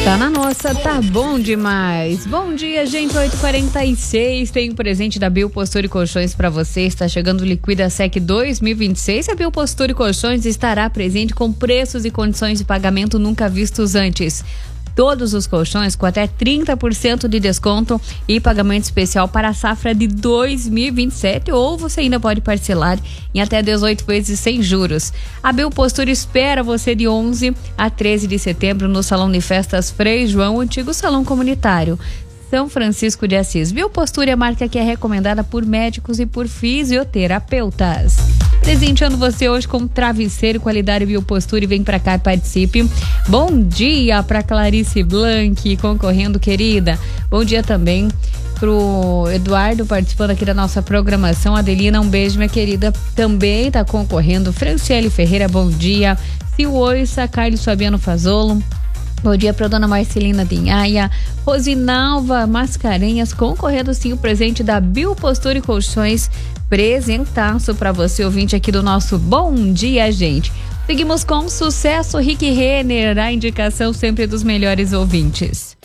Tá na nossa, tá bom demais. Bom dia, gente, 8h46. Tem um presente da Biopostura e Colchões pra você. Está chegando o Liquida Sec 2026. A Biopostura e Colchões estará presente com preços e condições de pagamento nunca vistos antes. Todos os colchões com até 30% de desconto e pagamento especial para a safra de 2027, ou você ainda pode parcelar em até 18 vezes sem juros. A Biopostura espera você de 11 a 13 de setembro no Salão de Festas Frei João, antigo Salão Comunitário, São Francisco de Assis. Biopostura é a marca que é recomendada por médicos e por fisioterapeutas. Presenteando você hoje com travesseiro, qualidade Biopostura, e vem pra cá e participe. Bom dia pra Clarice Blanc, concorrendo, querida. Bom dia também pro Eduardo, participando aqui da nossa programação. Adelina, um beijo, minha querida, também tá concorrendo. Franciele Ferreira, bom dia. Siloissa, Carlos Fabiano Fazolo. Bom dia para dona Marcelina Dinhaia, Rosinalva Mascarenhas, concorrendo sim o presente da Biopostura e Colchões. Presentaço para você, ouvinte aqui do nosso Bom Dia, gente. Seguimos com sucesso, Rick Renner, a indicação sempre dos melhores ouvintes.